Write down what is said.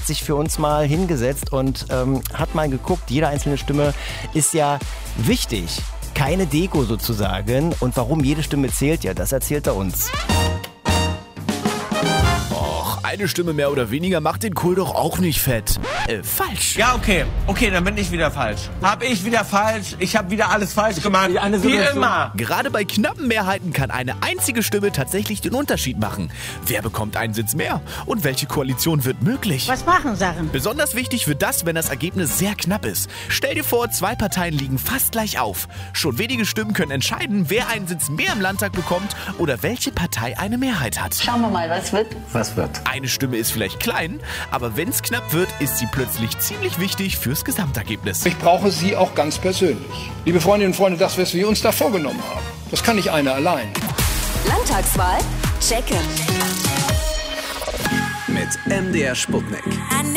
hat sich für uns mal hingesetzt und hat mal geguckt, jede einzelne Stimme ist ja wichtig. Keine Deko sozusagen. Und warum jede Stimme zählt, ja, das erzählt er uns. Eine Stimme mehr oder weniger macht den Kohl doch auch nicht fett. Falsch. Ja, okay, dann bin ich wieder falsch. Ich habe wieder alles falsch gemacht. Wie immer. Gerade bei knappen Mehrheiten kann eine einzige Stimme tatsächlich den Unterschied machen. Wer bekommt einen Sitz mehr? Und welche Koalition wird möglich? Was machen Sachen? Besonders wichtig wird das, wenn das Ergebnis sehr knapp ist. Stell dir vor, 2 Parteien liegen fast gleich auf. Schon wenige Stimmen können entscheiden, wer einen Sitz mehr im Landtag bekommt oder welche Partei eine Mehrheit hat. Schauen wir mal, was wird? Was wird? Eine Stimme ist vielleicht klein, aber wenn es knapp wird, ist sie plötzlich ziemlich wichtig fürs Gesamtergebnis. Ich brauche Sie auch ganz persönlich. Liebe Freundinnen und Freunde, das, was wir uns da vorgenommen haben, das kann nicht einer allein. Landtagswahl checken. Mit MDR Sputnik.